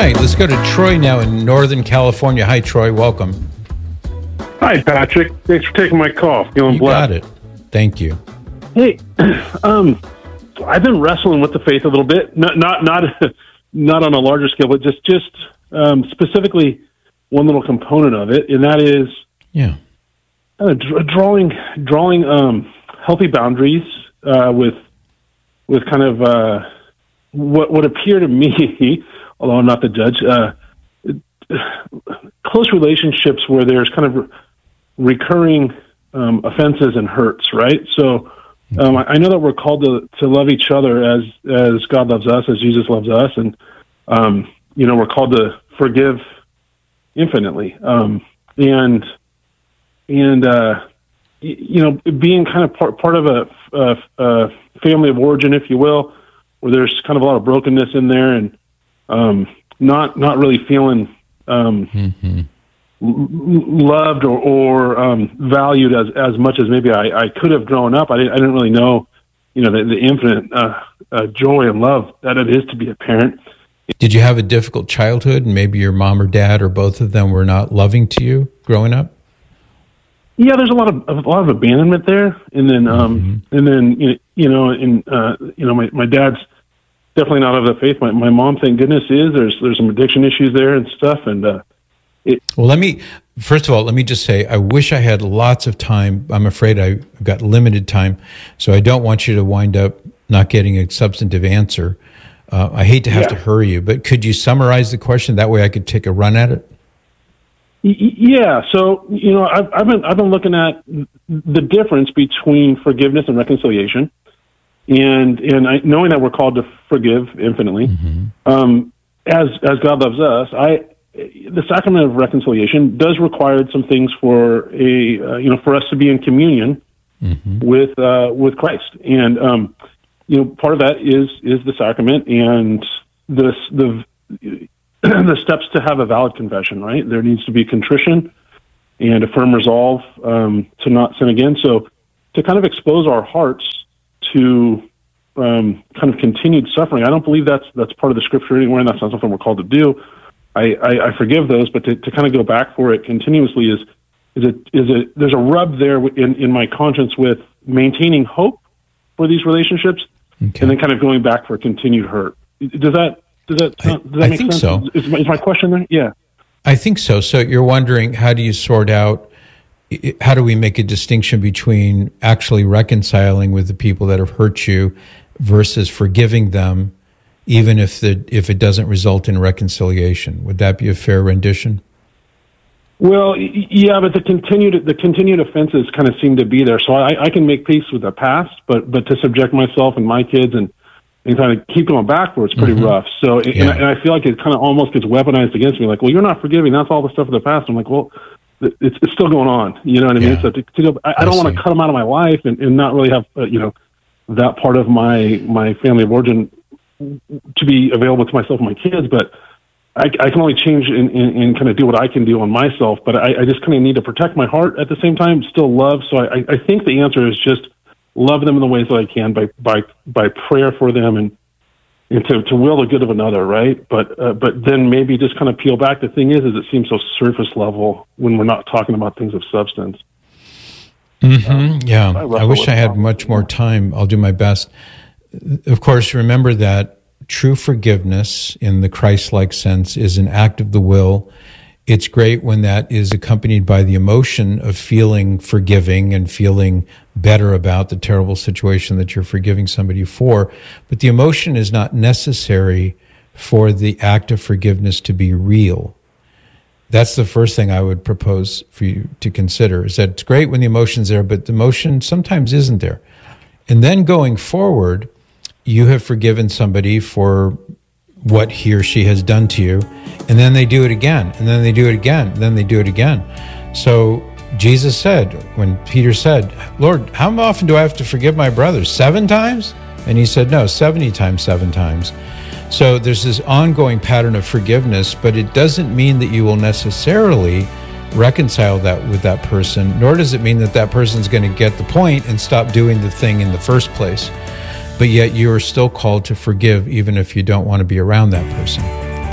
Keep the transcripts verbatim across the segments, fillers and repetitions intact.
right, let's go to Troy now in Northern California. Hi, Troy. Welcome. Hi, Patrick. Thanks for taking my call. Feeling You blessed. got it. Thank you. Hey, um, I've been wrestling with the faith a little bit. Not not not not on a larger scale, but just just um, specifically one little component of it, and that is Yeah. uh, dr- drawing drawing um, healthy boundaries uh, with with kind of uh, what what appear to me, although I'm not the judge, uh, close relationships where there's kind of re- recurring um, offenses and hurts, right? So um, I, I know that we're called to, to love each other as as God loves us, as Jesus loves us, and um, you know, we're called to forgive infinitely, um, and and uh, y- you know, being kind of part part of a, a, a family of origin, if you will, where there's kind of a lot of brokenness in there, and um, not not really feeling um, Mm-hmm. l- loved or, or um, valued as, as much as maybe I, I could have grown up. I didn't, I didn't really know, you know, the, the infinite uh, uh, joy and love that it is to be a parent. Did you have a difficult childhood and maybe your mom or dad or both of them were not loving to you growing up? Yeah, there's a lot of a lot of abandonment there, and then um, Mm-hmm. and then you know, you know, and uh, you know, my, my dad's definitely not of the faith. My my mom, thank goodness, is. There's there's some addiction issues there and stuff, and uh, it. Well, let me, first of all, let me just say, I wish I had lots of time. I'm afraid I've got limited time, so I don't want you to wind up not getting a substantive answer. Uh, I hate to have Yeah. to hurry you, but could you summarize the question? That way I could take a run at it. Y- y- Yeah, so you know, I've, I've been I've been looking at the difference between forgiveness and reconciliation, and and I, knowing that we're called to forgive infinitely, Mm-hmm. um, as as God loves us. I the sacrament of reconciliation does require some things for a uh, you know for us to be in communion Mm-hmm. with uh, with Christ, and um, you know part of that is is the sacrament and the the the steps to have a valid confession, right? There needs to be contrition and a firm resolve um, to not sin again. So to kind of expose our hearts to um, kind of continued suffering, I don't believe that's that's part of the scripture anywhere, and that's not something we're called to do. I, I, I forgive those, but to, to kind of go back for it continuously is is it is it there's a rub there in, in my conscience with maintaining hope for these relationships, Okay. and then kind of going back for continued hurt. Does that Does that, I- does that I make think sense? so. Is my, is my question there? Yeah. I think so. So you're wondering, how do you sort out, i- how do we make a distinction between actually reconciling with the people that have hurt you versus forgiving them, even if the if it doesn't result in reconciliation? Would that be a fair rendition? Well, y- yeah, but the continued the continued offenses kind of seem to be there. So I, I can make peace with the past, but but to subject myself and my kids and, and kind of keep going backwards, pretty Mhm. rough. So and, Yeah. I, and I feel like it kind of almost gets weaponized against me. Like, well, you're not forgiving. That's all the stuff of the past. I'm like, well, it's it's still going on. You know what I mean? Yeah. So to, to go, I, I I don't want see. to cut them out of my life and, and not really have uh, you know that part of my my family of origin to be available to myself and my kids, but. I, I can only change and, and, and kind of do what I can do on myself, but I, I just kind of need to protect my heart at the same time, still love. So I, I think the answer is just love them in the ways that I can by by, by prayer for them and and to, to will the good of another, right? But uh, but then maybe just kind of peel back. The thing is, is it seems so surface level when we're not talking about things of substance. Mm-hmm. Um, yeah, I I, wrestle wish with I had problems, much yeah. more time. I'll do my best. Of course, remember that true forgiveness in the Christ-like sense is an act of the will. It's great when that is accompanied by the emotion of feeling forgiving and feeling better about the terrible situation that you're forgiving somebody for. But the emotion is not necessary for the act of forgiveness to be real. That's the first thing I would propose for you to consider, is that it's great when the emotion's there, but the emotion sometimes isn't there. And then going forward, you have forgiven somebody for what he or she has done to you, and then they do it again, and then they do it again, and then they do it again. So Jesus said, when Peter said, Lord, how often do I have to forgive my brothers? Seven times? And he said, no, seventy times, seven times. So there's this ongoing pattern of forgiveness, but it doesn't mean that you will necessarily reconcile that with that person, nor does it mean that that person's going to get the point and stop doing the thing in the first place. But yet you are still called to forgive even if you don't want to be around that person.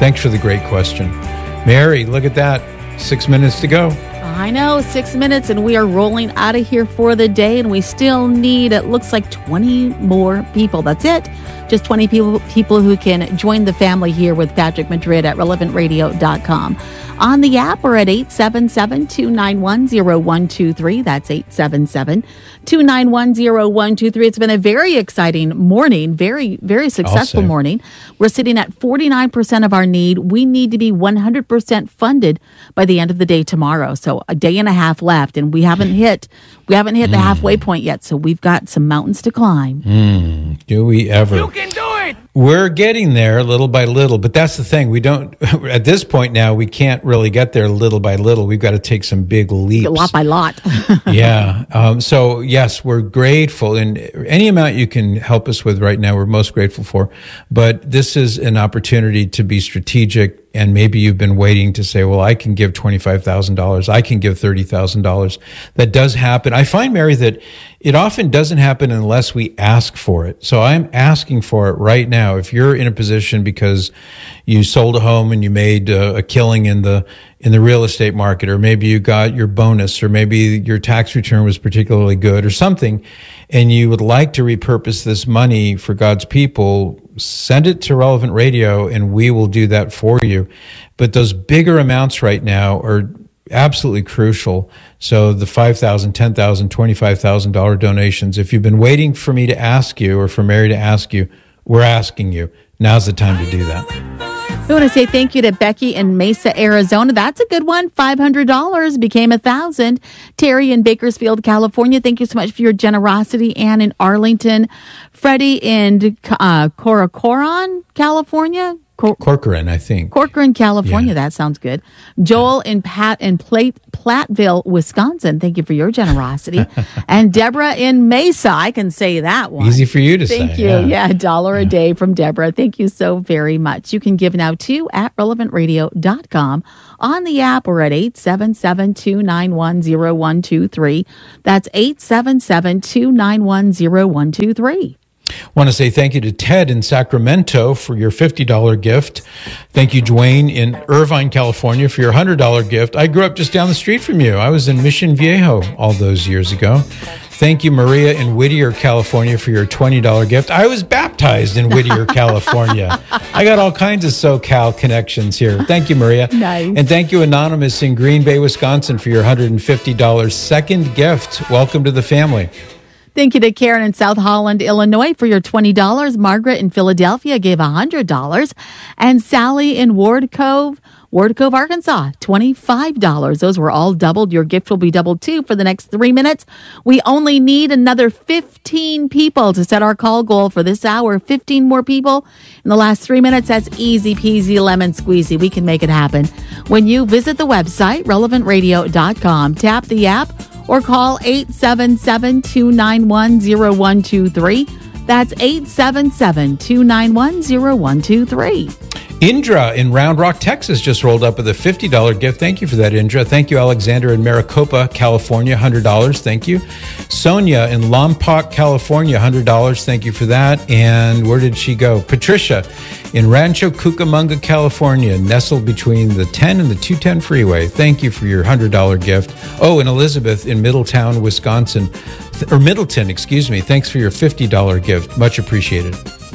Thanks for the great question. Mary, look at that. Six minutes to go. I know, six minutes, and we are rolling out of here for the day, and we still need, it looks like, twenty more people. That's it. Just twenty people people who can join the family here with Patrick Madrid at relevant radio dot com. On the app, we're at eight seven seven, two nine one, zero one two three. That's eight seven seven, two nine one, zero one two three. It's been a very exciting morning, very, very successful morning. We're sitting at forty-nine percent of our need. We need to be one hundred percent funded by the end of the day tomorrow. So a day and a half left, and we haven't hit we haven't hit mm. the halfway point yet. So we've got some mountains to climb. Mm. Do we ever? You can do it! We're getting there little by little, but that's the thing. We don't, at this point now, we can't really get there little by little. We've got to take some big leaps. Lot by lot. yeah. Um, so, yes, we're grateful. And any amount you can help us with right now, we're most grateful for. But this is an opportunity to be strategic. And maybe you've been waiting to say, well, I can give twenty-five thousand dollars. I can give thirty thousand dollars. That does happen. I find, Mary, that it often doesn't happen unless we ask for it. So I'm asking for it right now. If you're in a position because you sold a home and you made a, a killing in the in the real estate market, or maybe you got your bonus, or maybe your tax return was particularly good or something, and you would like to repurpose this money for God's people, send it to Relevant Radio and we will do that for you. But those bigger amounts right now are absolutely crucial. So the five thousand dollars, ten thousand dollars, twenty-five thousand dollars donations, if you've been waiting for me to ask you or for Mary to ask you, we're asking you. Now's the time to do that. We want to say thank you to Becky in Mesa, Arizona. That's a good one. five hundred dollars became a thousand. Terry in Bakersfield, California. Thank you so much for your generosity. Ann in Arlington. Freddie in uh, Corcoran, California. Cor- Corcoran, I think. Corcoran, California. Yeah. That sounds good. Joel in Pat in Plate, Platteville, Wisconsin. Thank you for your generosity. And Deborah in Mesa. I can say that one. Easy for you to Thank say. Thank you. Yeah, yeah a dollar yeah. a day from Deborah. Thank you so very much. You can give now too at relevant radio dot com. On the app, we're at eight seven seven, two nine one, zero one two three. That's eight seven seven, two nine one, zero one two three. Want to say thank you to Ted in Sacramento for your fifty dollars gift. Thank you, Dwayne in Irvine, California, for your one hundred dollars gift. I grew up just down the street from you. I was in Mission Viejo all those years ago. Thank you, Maria in Whittier, California, for your twenty dollars gift. I was baptized in Whittier, California. I got all kinds of SoCal connections here. Thank you, Maria. Nice. And thank you, Anonymous in Green Bay, Wisconsin, for your one hundred fifty dollars second gift. Welcome to the family. Thank you to Karen in South Holland, Illinois, for your twenty dollars. Margaret in Philadelphia gave one hundred dollars. And Sally in Ward Cove, Ward Cove, Arkansas, twenty-five dollars. Those were all doubled. Your gift will be doubled, too, for the next three minutes. We only need another fifteen people to set our call goal for this hour. fifteen more people in the last three minutes. That's easy peasy lemon squeezy. We can make it happen. When you visit the website, relevant radio dot com, tap the app, or call eight seven seven, two nine one, zero one two three. That's eight seven seven, two nine one, zero one two three. Indra in Round Rock, Texas just rolled up with a fifty dollars gift. Thank you for that, Indra. Thank you, Alexander in Maricopa, California, one hundred dollars. Thank you. Sonia in Lompoc, California, one hundred dollars. Thank you for that. And where did she go? Patricia in Rancho Cucamonga, California, nestled between the ten and the two ten freeway. Thank you for your one hundred dollars gift. Oh, and Elizabeth in Middletown, Wisconsin, or Middleton, excuse me. Thanks for your fifty dollars gift. Much appreciated.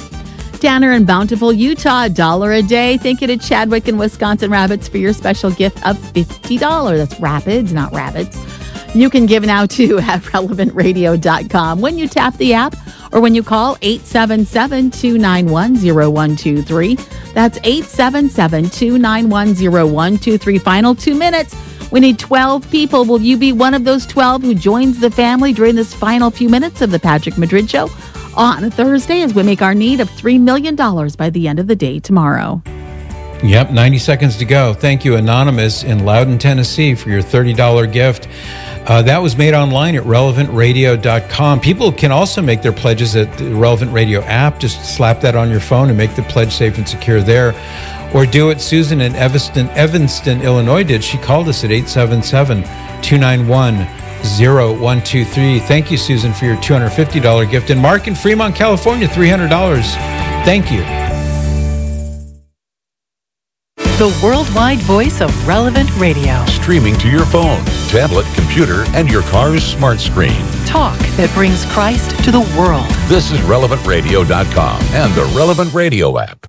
Tanner in Bountiful, Utah, a dollar a day. Thank you to Chadwick in Wisconsin Rapids for your special gift of fifty dollars. That's Rapids, not Rabbits. You can give now too at relevant radio dot com when you tap the app or when you call eight seven seven, two nine one, zero one two three. That's eight seven seven, two nine one, zero one two three. Final two minutes. We need twelve people. Will you be one of those twelve who joins the family during this final few minutes of the Patrick Madrid Show on a Thursday as we make our need of three million dollars by the end of the day tomorrow? Yep, ninety seconds to go. Thank you, Anonymous in Loudon, Tennessee, for your thirty dollars gift. Uh, that was made online at relevant radio dot com. People can also make their pledges at the Relevant Radio app. Just slap that on your phone and make the pledge safe and secure there. Or do it. Susan in Evanston, Evanston, Illinois did. She called us at eight seven seven, two nine one, zero one two three. Thank you, Susan, for your two hundred fifty dollars gift. And Mark in Fremont, California, three hundred dollars. Thank you. the worldwide voice of Relevant Radio. Streaming to your phone, tablet, computer, and your car's smart screen. Talk that brings Christ to the world. This is relevant radio dot com and the Relevant Radio app.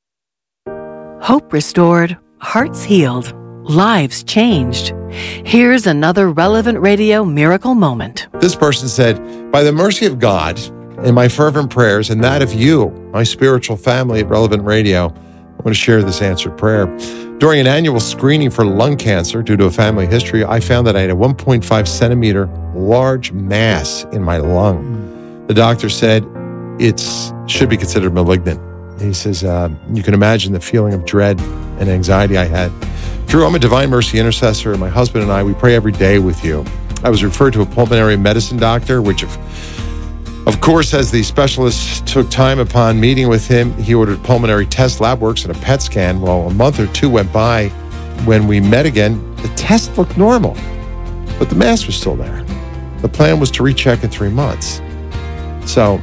Hope restored, hearts healed, lives changed. Here's another Relevant Radio miracle moment. This person said, by the mercy of God and my fervent prayers and that of you, my spiritual family at Relevant Radio, I want to share this answered prayer. During an annual screening for lung cancer due to a family history, I found that I had a one point five centimeter large mass in my lung. The doctor said it should be considered malignant. He says, uh, you can imagine the feeling of dread and anxiety I had. Drew, I'm a Divine Mercy intercessor, and my husband and I, we pray every day with you. I was referred to a pulmonary medicine doctor, which of, of course, as the specialist took time upon meeting with him, he ordered pulmonary test, lab works, and a P E T scan. Well, a month or two went by. When we met again, the test looked normal, but the mass was still there. The plan was to recheck in three months. So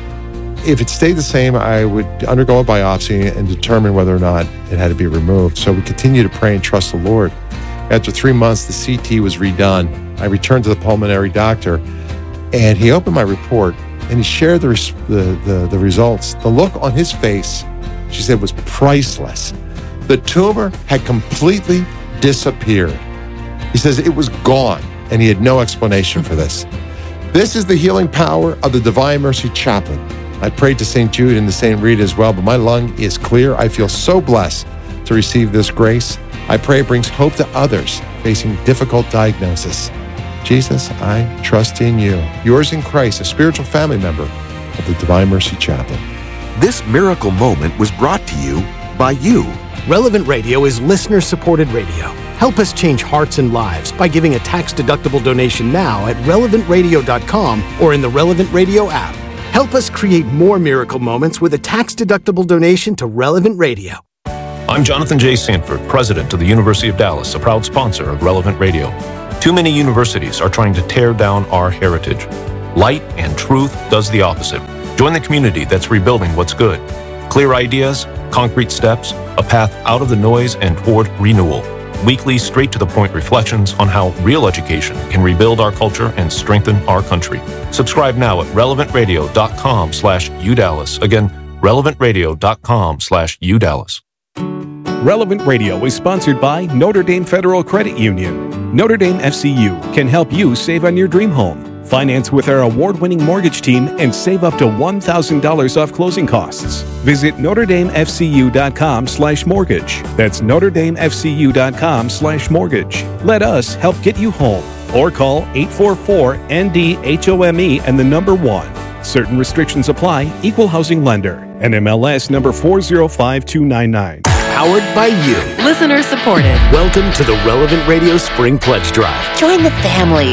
if it stayed the same, I would undergo a biopsy and determine whether or not it had to be removed. So we continue to pray and trust the Lord. After three months, the C T was redone. I returned to the pulmonary doctor, and he opened my report, and he shared the, res- the, the, the results. The look on his face, she said, was priceless. The tumor had completely disappeared. He says it was gone, and he had no explanation for this. This is the healing power of the Divine Mercy Chaplain. I prayed to Saint Jude and to Saint Rita as well, but my lung is clear. I feel so blessed to receive this grace. I pray it brings hope to others facing difficult diagnosis. Jesus, I trust in you. Yours in Christ, a spiritual family member of the Divine Mercy Chaplain. This miracle moment was brought to you by you. Relevant Radio is listener-supported radio. Help us change hearts and lives by giving a tax-deductible donation now at relevant radio dot com or in the Relevant Radio app. Help us create more miracle moments with a tax-deductible donation to Relevant Radio. I'm Jonathan J. Sanford, president of the University of Dallas, a proud sponsor of Relevant Radio. Too many universities are trying to tear down our heritage. Light and truth does the opposite. Join the community that's rebuilding what's good. Clear ideas, concrete steps, a path out of the noise and toward renewal. Weekly, straight-to-the-point reflections on how real education can rebuild our culture and strengthen our country. Subscribe now at relevant radio dot com slash U Dallas. Again, relevant radio dot com slash U Dallas. Relevant Radio is sponsored by Notre Dame Federal Credit Union. Notre Dame F C U can help you save on your dream home. Finance with our award-winning mortgage team and save up to one thousand dollars off closing costs. Visit notre dame f c u dot com slash mortgage. That's notre dame f c u dot com slash mortgage. Let us help get you home. Or call eight four four N D H O M E and the number one. Certain restrictions apply. Equal housing lender. N M L S number four zero five two nine nine. Powered by you. Listener supported. Welcome to the Relevant Radio Spring Pledge Drive. Join the family.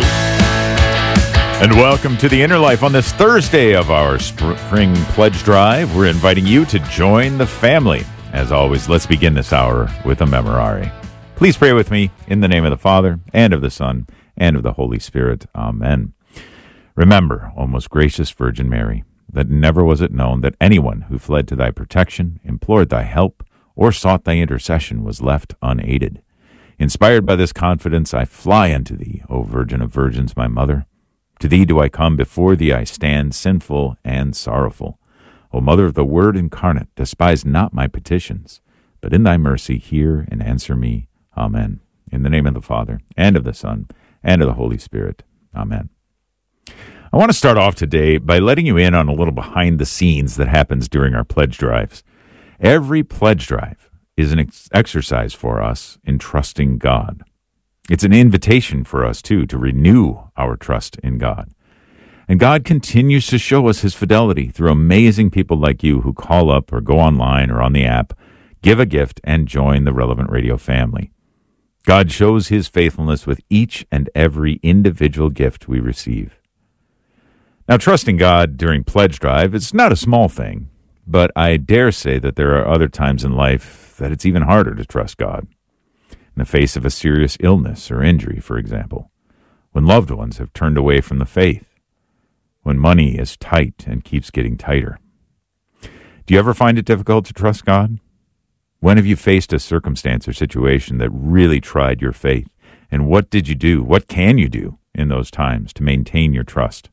And welcome to the Inner Life on this Thursday of our Spring Pledge Drive. We're inviting you to join the family. As always, let's begin this hour with a memorare. Please pray with me in the name of the Father, and of the Son, and of the Holy Spirit. Amen. Remember, O most gracious Virgin Mary, that never was it known that anyone who fled to thy protection, implored thy help, or sought thy intercession was left unaided. Inspired by this confidence, I fly unto thee, O Virgin of Virgins, my Mother. To thee do I come, before thee I stand, sinful and sorrowful. O Mother of the Word incarnate, despise not my petitions, but in thy mercy hear and answer me. Amen. In the name of the Father, and of the Son, and of the Holy Spirit. Amen. I want to start off today by letting you in on a little behind the scenes that happens during our pledge drives. Every pledge drive is an ex- exercise for us in trusting God. It's an invitation for us, too, to renew our trust in God. And God continues to show us his fidelity through amazing people like you who call up or go online or on the app, give a gift, and join the Relevant Radio family. God shows his faithfulness with each and every individual gift we receive. Now, trusting God during pledge drive is not a small thing, but I dare say that there are other times in life that it's even harder to trust God. In the face of a serious illness or injury, for example, when loved ones have turned away from the faith, when money is tight and keeps getting tighter. Do you ever find it difficult to trust God? When have you faced a circumstance or situation that really tried your faith? And what did you do? What can you do in those times to maintain your trust?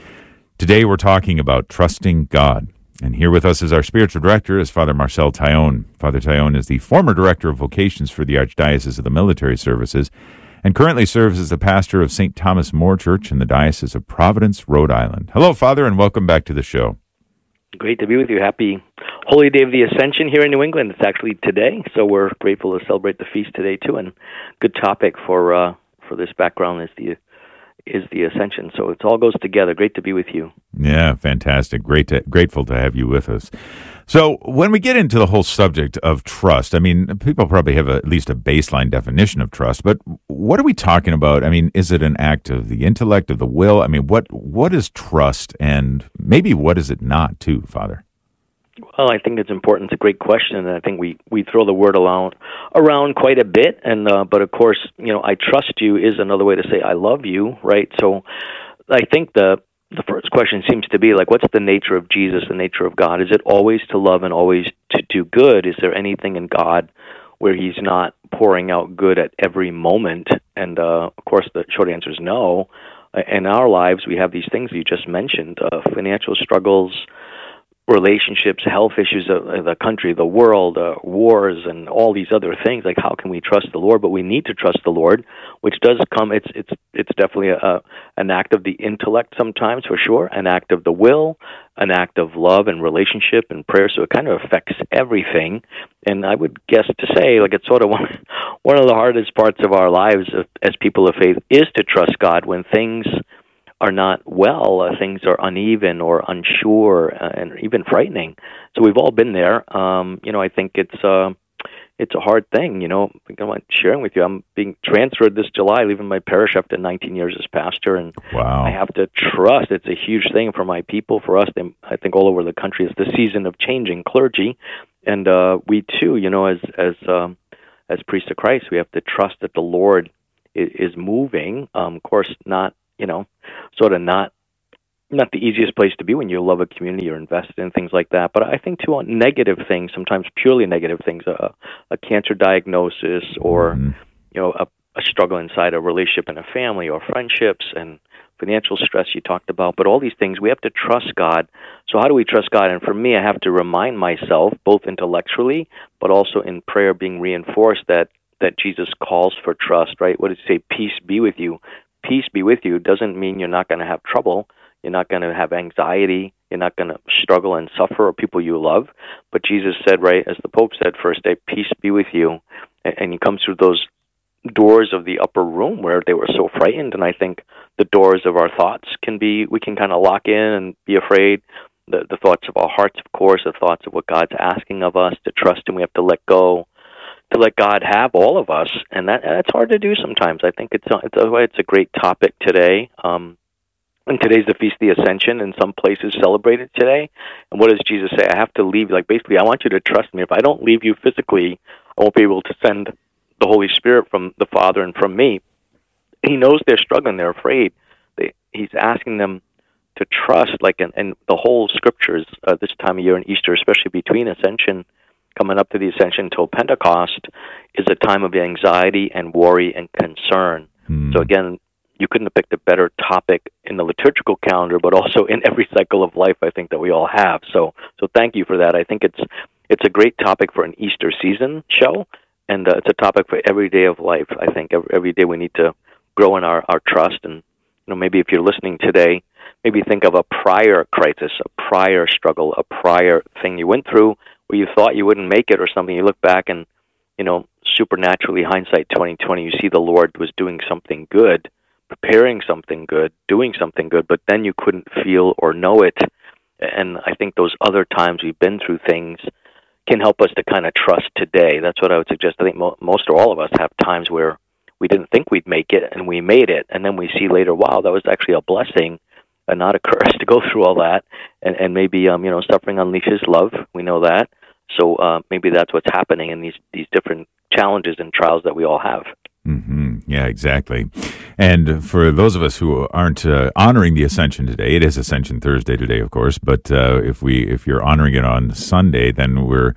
Today we're talking about trusting God. And here with us as our spiritual director is Father Marcel Taillon. Father Taillon is the former director of vocations for the Archdiocese of the Military Services and currently serves as the pastor of Saint Thomas More Church in the Diocese of Providence, Rhode Island. Hello, Father, and welcome back to the show. Great to be with you. Happy Holy Day of the Ascension here in New England. It's actually today, so we're grateful to celebrate the feast today too. And good topic for uh, for this background is the is the Ascension. So it all goes together. Great to be with you. Yeah, fantastic. Great, to, grateful to have you with us. So when we get into the whole subject of trust, I mean, people probably have a, at least a baseline definition of trust, but what are we talking about? I mean, is it an act of the intellect, of the will? I mean, what what is trust, and maybe what is it not, too, Father? Well, I think it's important. It's a great question, and I think we, we throw the word around, around quite a bit. And uh, but of course, you know, I trust you is another way to say I love you, right? So I think the the first question seems to be like, what's the nature of Jesus, the nature of God? Is it always to love and always to do good? Is there anything in God where He's not pouring out good at every moment? And uh, of course, the short answer is no. In our lives, we have these things you just mentioned: uh, financial struggles, relationships, health issues of the country, the world, uh, wars, and all these other things. Like, how can we trust the Lord? But we need to trust the Lord, which does come. It's it's it's definitely a, an act of the intellect sometimes, for sure. An act of the will, an act of love and relationship and prayer. So it kind of affects everything. And I would guess to say, like, it's sort of one one of the hardest parts of our lives as people of faith is to trust God when things are not well, uh, things are uneven or unsure, uh, and even frightening. So we've all been there. Um, you know, I think it's uh, it's a hard thing. You know, I'm sharing with you. I'm being transferred this July, leaving my parish after nineteen years as pastor, and wow. I have to trust. It's a huge thing for my people, for us. They, I think all over the country, it's the season of changing clergy, and uh, we too, you know, as as um, as priests of Christ, we have to trust that the Lord is, is moving. Um, of course, not. You know, sort of not not the easiest place to be when you love a community, you're invested in things like that. But I think, too, on negative things, sometimes purely negative things, a, a cancer diagnosis or, mm-hmm. you know, a, a struggle inside a relationship and a family or friendships and financial stress you talked about. But all these things, we have to trust God. So how do we trust God? And for me, I have to remind myself, both intellectually, but also in prayer, being reinforced that, that Jesus calls for trust, right? What does he say? Peace be with you. Peace be with you doesn't mean you're not going to have trouble. You're not going to have anxiety. You're not going to struggle and suffer or people you love. But Jesus said, right, as the Pope said first day, peace be with you. And he comes through those doors of the upper room where they were so frightened. And I think the doors of our thoughts can be, we can kind of lock in and be afraid. The, the thoughts of our hearts, of course, the thoughts of what God's asking of us, to trust Him. We have to let go. To let God have all of us, and that that's hard to do sometimes. I think it's it's a, it's a great topic today. Um, and today's the Feast of the Ascension, in some places celebrated today. And what does Jesus say? I have to leave. Like, basically, I want you to trust me. If I don't leave you physically, I won't be able to send the Holy Spirit from the Father and from me. He knows they're struggling. They're afraid. They, he's asking them to trust. Like, and, and the whole Scriptures uh, this time of year and Easter, especially between Ascension. Coming up to the Ascension until Pentecost is a time of anxiety and worry and concern. Hmm. So again, you couldn't have picked a better topic in the liturgical calendar, but also in every cycle of life I think that we all have. So so thank you for that. I think it's it's a great topic for an Easter season show, and uh, it's a topic for every day of life. I think every, every day we need to grow in our, our trust. And you know, maybe if you're listening today, maybe think of a prior crisis, a prior struggle, a prior thing you went through, where you thought you wouldn't make it or something. You look back and, you know, supernaturally, hindsight twenty twenty, you see the Lord was doing something good, preparing something good, doing something good, but then you couldn't feel or know it. And I think those other times we've been through things can help us to kind of trust today. That's what I would suggest. I think mo- most or all of us have times where we didn't think we'd make it, and we made it, and then we see later, wow, that was actually a blessing and not a curse to go through all that. And, and maybe, um, you know, suffering unleashes love. We know that. So uh, maybe that's what's happening in these, these different challenges and trials that we all have. Mm-hmm. Yeah, exactly. And for those of us who aren't uh, honoring the Ascension today, it is Ascension Thursday today, of course. But uh, if we if you're honoring it on Sunday, then we're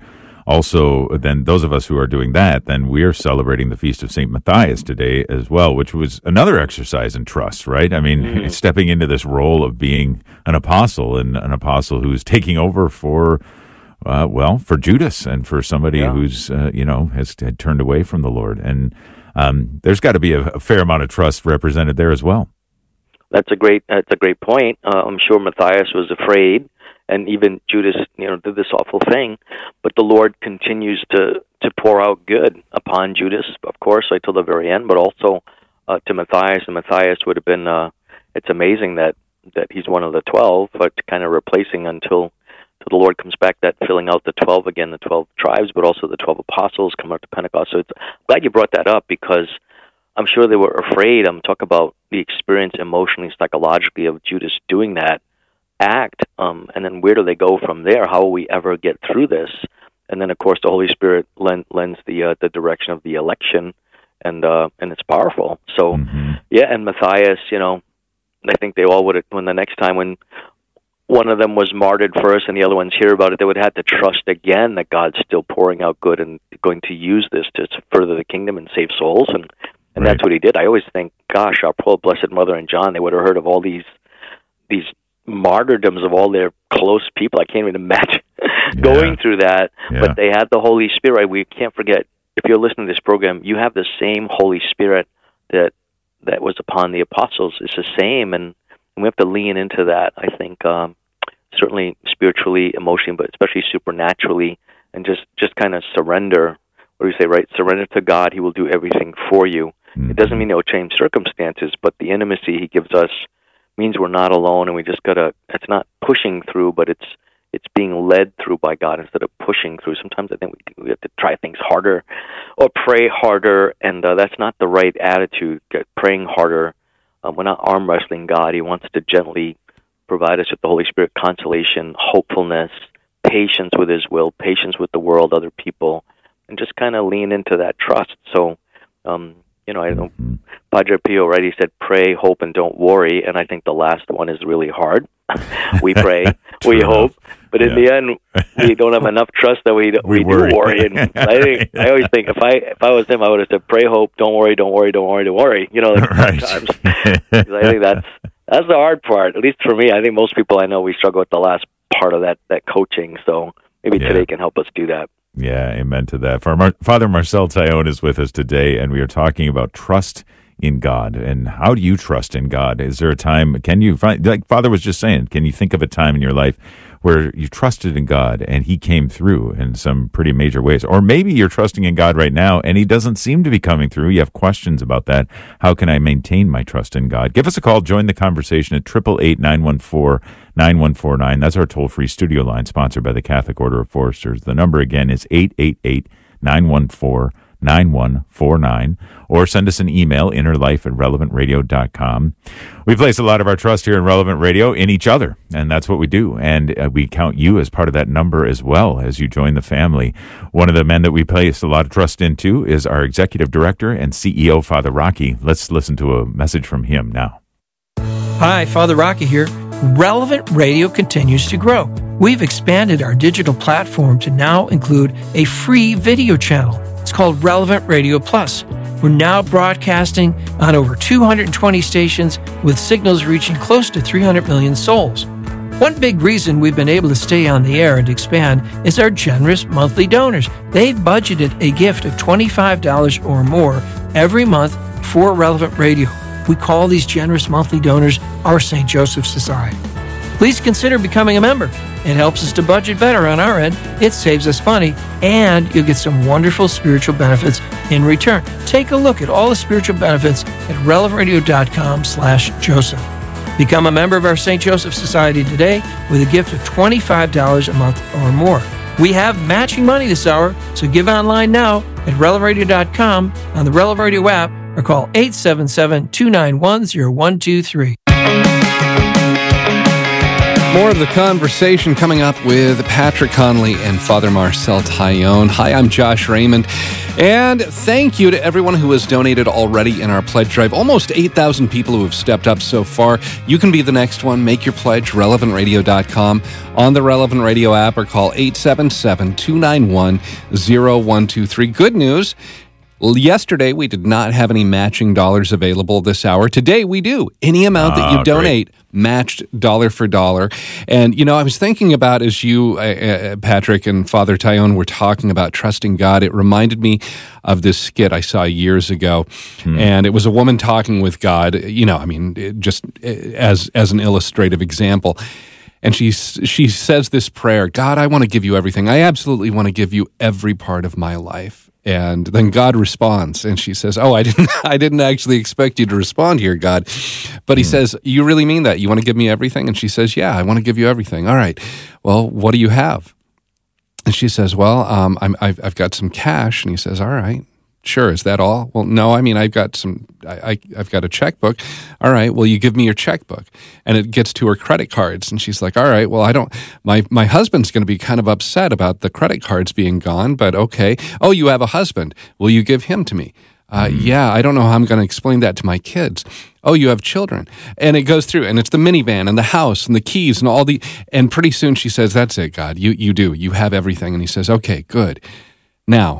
also, then those of us who are doing that, then we're celebrating the feast of Saint Matthias today as well, which was another exercise in trust, right? I mean, mm. stepping into this role of being an apostle, and an apostle who's taking over for, uh, well, for Judas and for somebody yeah. who's, uh, you know, has had turned away from the Lord. And um, there's got to be a, a fair amount of trust represented there as well. That's a great, that's a great point. Uh, I'm sure Matthias was afraid. And even Judas, you know, did this awful thing, but the Lord continues to, to pour out good upon Judas, of course, right till the very end, but also uh, to Matthias. And Matthias would have been. Uh, it's amazing that, that he's one of the twelve, but kind of replacing until, until the Lord comes back. That filling out the twelve again, the twelve tribes, but also the twelve apostles come up to Pentecost. So it's I'm glad you brought that up, because I'm sure they were afraid. I'm talking about the experience emotionally, psychologically of Judas doing that act, um, and then where do they go from there? How will we ever get through this? And then, of course, the Holy Spirit lend, lends the uh, the direction of the election, and uh, and it's powerful. So, mm-hmm. yeah, and Matthias, you know, I think they all would have, when the next time when one of them was martyred first and the other ones hear about it, they would have to trust again that God's still pouring out good and going to use this to further the kingdom and save souls, and and right. that's what he did. I always think, gosh, our poor Blessed Mother and John, they would have heard of all these these martyrdoms of all their close people. I can't even imagine yeah. going through that, yeah. but they had the Holy Spirit. We can't forget, if you're listening to this program, you have the same Holy Spirit that that was upon the apostles. It's the same, and, and we have to lean into that, I think, um, certainly spiritually, emotionally, but especially supernaturally, and just, just kind of surrender. What do you say, right? Surrender to God. He will do everything for you. Mm-hmm. It doesn't mean he'll change circumstances, but the intimacy he gives us means we're not alone, and we just gotta, it's not pushing through, but it's it's being led through by God instead of pushing through. Sometimes I think we, we have to try things harder or pray harder, and uh, that's not the right attitude. Praying harder, um, we're not arm wrestling God. He wants to gently provide us with the Holy Spirit, consolation, hopefulness, patience with His will, patience with the world, other people, and just kind of lean into that trust. So, um, you know, I know Padre Pio already said, pray, hope, and don't worry. And I think the last one is really hard. We pray, we enough. hope, but in yeah. the end, we don't have enough trust that we we, we do worry. And I think I always think if I if I was him, I would have said, pray, hope, don't worry, don't worry, don't worry, don't worry. You know, like right. sometimes because I think that's that's the hard part. At least for me, I think most people I know we struggle with the last part of that that coaching. So maybe yeah. today can help us do that. Yeah, amen to that. Mar- Father Marcel Taillon is with us today, and we are talking about trust in God. And how do you trust in God? Is there a time, can you find, like Father was just saying, can you think of a time in your life where you trusted in God and He came through in some pretty major ways? Or maybe you're trusting in God right now and He doesn't seem to be coming through. You have questions about that. How can I maintain my trust in God? Give us a call. Join the conversation at eight eight eight, nine one four, nine one four nine. That's our toll-free studio line sponsored by the Catholic Order of Foresters. The number again is eight eight eight, nine one four, nine one four nine, or send us an email, innerlife at relevant radio dot com. We place a lot of our trust here in Relevant Radio in each other, and that's what we do. And uh, we count you as part of that number as well as you join the family. One of the men that we place a lot of trust into is our executive director and C E O, Father Rocky. Let's listen to a message from him now. Hi, Father Rocky here. Relevant Radio continues to grow. We've expanded our digital platform to now include a free video channel. It's called Relevant Radio Plus. We're now broadcasting on over two hundred twenty stations with signals reaching close to three hundred million souls. One big reason we've been able to stay on the air and expand is our generous monthly donors. They've budgeted a gift of twenty-five dollars or more every month for Relevant Radio. We call these generous monthly donors our Saint Joseph Society. Please consider becoming a member. It helps us to budget better on our end, it saves us money, and you'll get some wonderful spiritual benefits in return. Take a look at all the spiritual benefits at relevant radio dot com slash Joseph. Become a member of our Saint Joseph Society today with a gift of twenty-five dollars a month or more. We have matching money this hour, so give online now at relevant radio dot com, on the Relevant Radio app, or call eight seven seven, two nine one, zero one two three. More of the conversation coming up with Patrick Conley and Father Marcel Taillon. Hi, I'm Josh Raymond. And thank you to everyone who has donated already in our pledge drive. Almost eight thousand people who have stepped up so far. You can be the next one. Make your pledge, relevant radio dot com, on the Relevant Radio app, or call eight seven seven, two nine one, zero one two three. Good news. Yesterday, we did not have any matching dollars available this hour. Today, we do. Any amount that you Oh, donate, matched dollar for dollar. And, you know, I was thinking about, as you, uh, uh, Patrick and Father Taillon, were talking about trusting God, it reminded me of this skit I saw years ago. Hmm. And it was a woman talking with God, you know, I mean, it just as as an illustrative example. And she, she says this prayer, God, I want to give you everything. I absolutely want to give you every part of my life. And then God responds, and she says, oh, I didn't I didn't actually expect you to respond here, God. But he mm. says, you really mean that? You want to give me everything? And she says, yeah, I want to give you everything. All right. Well, what do you have? And she says, well, um, I'm, I've, I've got some cash. And he says, all right. Sure, is that all? Well, no, I mean, I've got some, I, I, I've got a checkbook. All right, well, you give me your checkbook. And it gets to her credit cards. And she's like, all right, well, I don't, my, my husband's going to be kind of upset about the credit cards being gone, but okay. Oh, you have a husband. Will you give him to me? Uh, mm. Yeah, I don't know how I'm going to explain that to my kids. Oh, you have children. And it goes through, and it's the minivan and the house and the keys and all the, and pretty soon she says, that's it, God, you, you do, you have everything. And he says, okay, good. Now,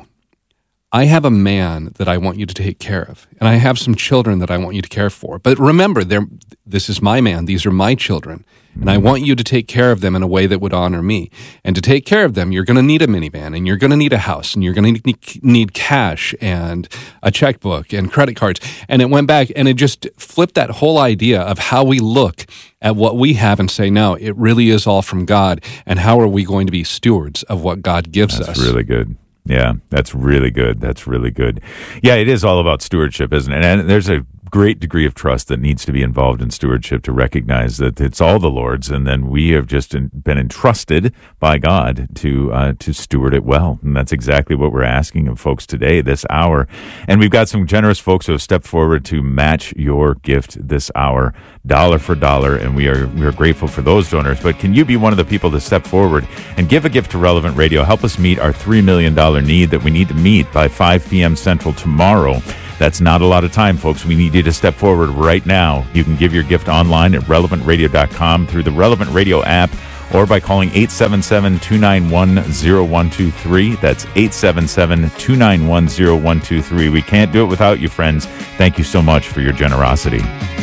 I have a man that I want you to take care of, and I have some children that I want you to care for. But remember, this is my man. These are my children, and I want you to take care of them in a way that would honor me. And to take care of them, you're going to need a minivan, and you're going to need a house, and you're going to need cash and a checkbook and credit cards. And it went back, and it just flipped that whole idea of how we look at what we have and say, no, it really is all from God, and how are we going to be stewards of what God gives That's us? That's really good. Yeah, that's really good. That's really good. Yeah, it is all about stewardship, isn't it? And there's a great degree of trust that needs to be involved in stewardship to recognize that it's all the Lord's, and then we have just been entrusted by God to uh, to steward it well. And that's exactly what we're asking of folks today, this hour. And we've got some generous folks who have stepped forward to match your gift this hour, dollar for dollar, and we are we are grateful for those donors. But can you be one of the people to step forward and give a gift to Relevant Radio? Help us meet our three million dollars need that we need to meet by five p.m. Central tomorrow. That's not a lot of time, folks. We need you to step forward right now. You can give your gift online at relevant radio dot com, through the Relevant Radio app, or by calling eight seven seven, two nine one, zero one two three. That's eight seven seven, two nine one, zero one two three. We can't do it without you, friends. Thank you so much for your generosity.